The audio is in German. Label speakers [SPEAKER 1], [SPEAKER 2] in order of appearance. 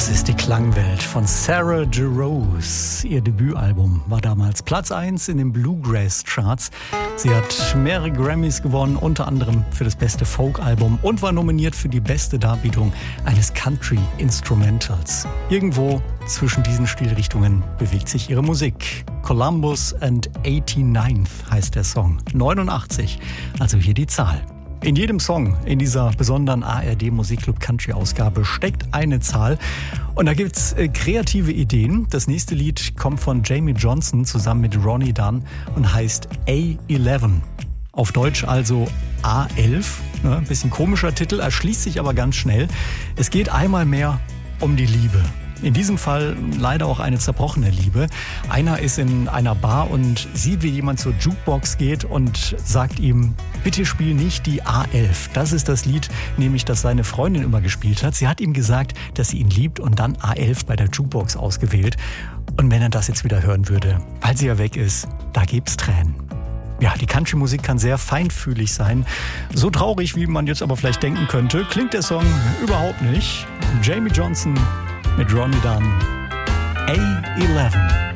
[SPEAKER 1] Das ist die Klangwelt von Sarah Jarosz. Ihr Debütalbum war damals Platz 1 in den Bluegrass-Charts. Sie hat mehrere Grammys gewonnen, unter anderem für das beste Folk-Album und war nominiert für die beste Darbietung eines Country-Instrumentals. Irgendwo zwischen diesen Stilrichtungen bewegt sich ihre Musik. Columbus and 89th heißt der Song. 89, also hier die Zahl. In jedem Song in dieser besonderen ARD Musikclub Country Ausgabe steckt eine Zahl und da gibt's kreative Ideen. Das nächste Lied kommt von Jamie Johnson zusammen mit Ronnie Dunn und heißt A11. Auf Deutsch also A11. Ein bisschen komischer Titel, erschließt sich aber ganz schnell. Es geht einmal mehr um die Liebe. In diesem Fall leider auch eine zerbrochene Liebe. Einer ist in einer Bar und sieht, wie jemand zur Jukebox geht und sagt ihm, bitte spiel nicht die A11. Das ist das Lied, nämlich das seine Freundin immer gespielt hat. Sie hat ihm gesagt, dass sie ihn liebt und dann A11 bei der Jukebox ausgewählt. Und wenn er das jetzt wieder hören würde, weil sie ja weg ist, da gibt's Tränen. Ja, die Country-Musik kann sehr feinfühlig sein. So traurig, wie man jetzt aber vielleicht denken könnte, klingt der Song überhaupt nicht. Jamie Johnson mit Ronnie Dunn, A11.